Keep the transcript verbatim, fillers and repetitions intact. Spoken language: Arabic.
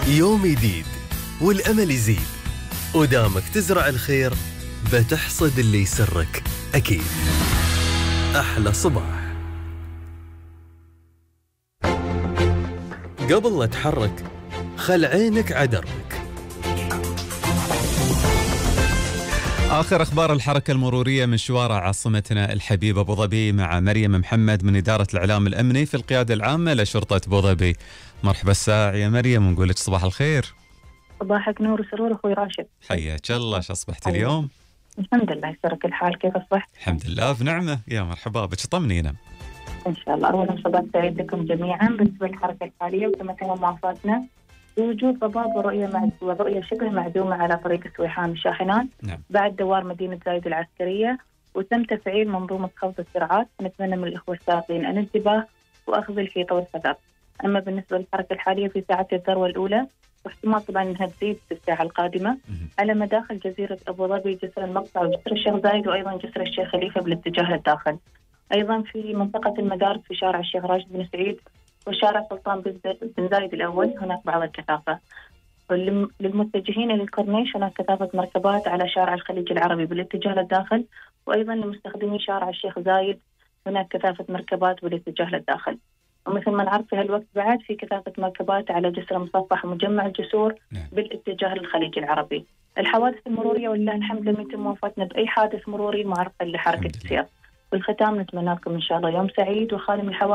يوم جديد والأمل يزيد، ودامك تزرع الخير بتحصد اللي يسرك أكيد. أحلى صباح. قبل لا تحرك خل عينك عدرك. آخر أخبار الحركة المرورية من شوارع عاصمتنا الحبيبة أبو ظبي مع مريم محمد من إدارة الإعلام الأمني في القيادة العامة لشرطة أبو ظبي. مرحبا الساعة يا مريم ونقول لك صباح الخير. صباحك نور وسرور أخوي راشد. حياك الله، شو أصبحت اليوم؟ الحمد لله يسرك الحال، كيف أصبحت؟ الحمد لله بنعمة، يا مرحبا بك، طمنينا. إن شاء الله. أولا صباح سعيد لكم جميعا. بالنسبة للحركة الحالية وكما كان موافاتنا بوجود ضباب ورؤية مع ورؤية شبه معدومة على طريق سويحان الشاحنات نعم. بعد دوار مدينة زايد العسكرية، وتم تفعيل منظومة خفض السرعات. نتمنى من الإخوة السائقين الانتباه وأخذ الحيطة والحذر. أما بالنسبة للحركة الحالية في ساعة الذروة الأولى واحتمال طبعا أنها تزيد في الساعة القادمة على مداخل جزيرة أبو ظبي، جسر المقطع وجسر الشيخ زايد وأيضا جسر الشيخ خليفة بالاتجاه للداخل. أيضا في منطقة المدارس في شارع الشيخ راشد بن سعيد وشارع سلطان بن زايد الأول هناك بعض الكثافة. للمتجهين للكورنيش هناك كثافة مركبات على شارع الخليج العربي بالاتجاه للداخل، وأيضا لمستخدمي شارع الشيخ زايد هناك كثافة مركبات بالاتجاه للداخل. ومثل ما نعرف في هالوقت بعد في كثافة مركبات على جسر مصفح ومجمع الجسور بالاتجاه للخليج العربي. الحوادث المرورية ولله الحمد لم يتم وفاتنا بأي حادث مروري معرض لحركة السير. بالختام نتمنى لكم إن شاء الله يوم سعيد وخالي من الحوادث.